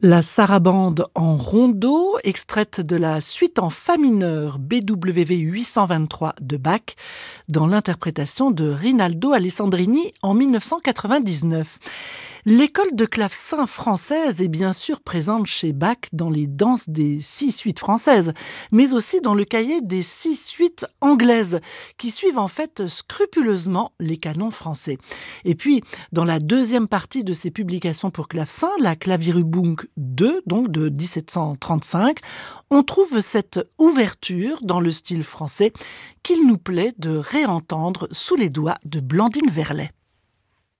La sarabande en rondeau, extraite de la suite en fa mineur BWV 823 de Bach, dans l'interprétation de Rinaldo Alessandrini en 1999. L'école de clavecin française est bien sûr présente chez Bach dans les danses des 6 suites françaises, mais aussi dans le cahier des 6 suites anglaises, qui suivent en fait scrupuleusement les canons français. Et puis, dans la deuxième partie de ses publications pour clavecin, la Klavierübung 2, donc de 1735, on trouve cette ouverture dans le style français qu'il nous plaît de réentendre sous les doigts de Blandine Verlet.